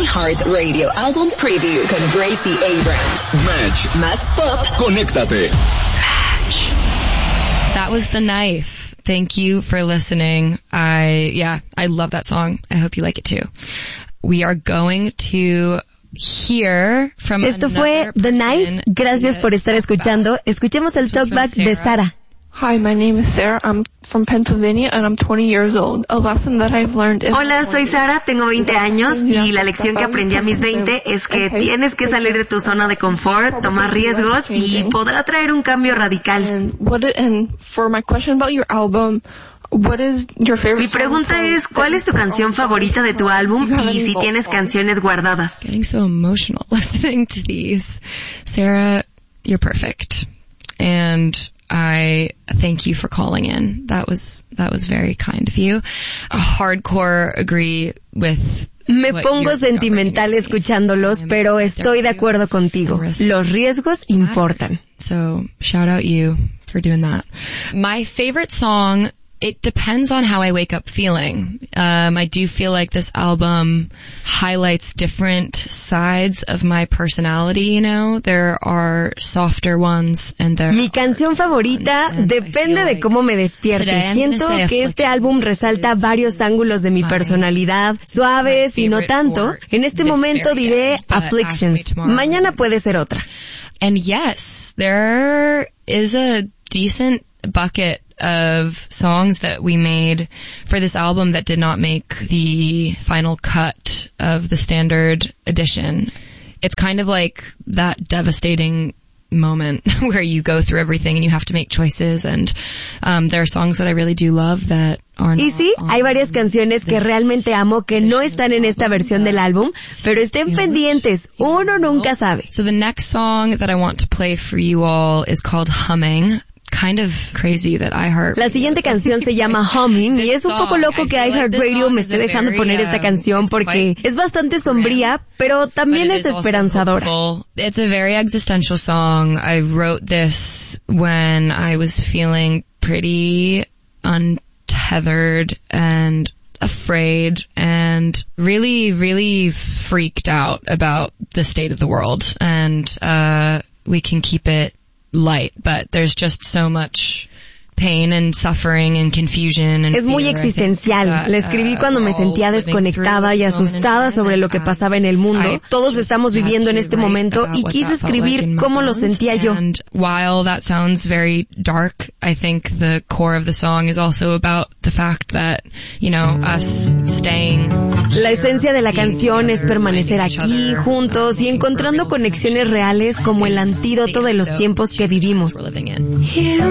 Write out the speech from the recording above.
iHeartRadio Album Preview con Gracie Abrams. Match. Más pop. Conéctate. Match. That was The Knife. Thank you for listening. I love that song. I hope you like it too. We are going to hear from Esto fue The Knife. Gracias por estar escuchando. Escuchemos el talkback de Sara. Hi, my name is Sarah. I'm from Pennsylvania and I'm 20 years old. A lesson that I've learned is... Hola, soy Sara, tengo 20 años y la lección que aprendí a mis 20 es que tienes que salir de tu zona de confort, tomar riesgos y podrá traer un cambio radical. And for my question about your album, what is your favorite? Mi pregunta es, ¿cuál es tu canción favorita de tu álbum y si tienes canciones guardadas? Getting so emotional listening to these. Sarah, you're perfect. And I thank you for calling in. That was very kind of you. Hardcore agree with... Me pongo sentimental escuchándolos, pero estoy de acuerdo contigo. Los riesgos importan. So, shout out you for doing that. My favorite song, it depends on how I wake up feeling. I do feel like this album highlights different sides of my personality, you know. There are softer ones and there Mi canción favorita depende de cómo me despierte. Siento que este álbum resalta varios ángulos de mi personalidad, suaves y no tanto. En este momento diré Afflictions. Mañana puede ser otra. And yes, there is a decent bucket of songs that we made for this album that did not make the final cut of the standard edition. It's kind of like that devastating moment where you go through everything and you have to make choices, and there are songs that I really do love that are not. Y sí, hay varias canciones que realmente amo que no están en esta versión del álbum, pero estén pendientes, uno nunca sabe. So the next song that I want to play for you all is called Humming. Kind of crazy that iHeart. La siguiente canción se llama Humming y es un poco loco que iHeartRadio me esté dejando poner esta canción porque es bastante sombría, pero también es esperanzadora. It's a very existential song. I wrote this when I was feeling pretty untethered and afraid and really, really freaked out about the state of the world. And we can keep it light, but there's just so much pain and suffering and confusion and es muy existencial. La escribí cuando me sentía desconectada y asustada sobre lo que pasaba en el mundo. Todos estamos viviendo en este momento y quise escribir cómo lo sentía yo. And while that sounds very dark, I think the core of the song is also about the fact that, you know, us staying. La esencia de la canción es permanecer aquí, juntos y encontrando conexiones reales como el antídoto de los tiempos que vivimos.